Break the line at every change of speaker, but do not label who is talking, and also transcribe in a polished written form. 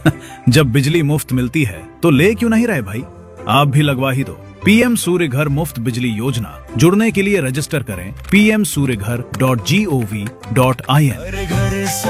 जब बिजली मुफ्त मिलती है तो ले क्यों नहीं रहे भाई, आप भी लगवा ही दो। पीएम सूर्य घर मुफ्त बिजली योजना, जुड़ने के लिए रजिस्टर करें pmsuryaghar.gov.in।